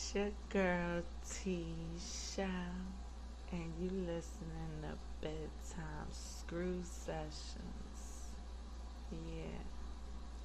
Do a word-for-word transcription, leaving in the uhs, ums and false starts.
Your girl Tisha, and you listening to Bedtime Screw Sessions. Yeah.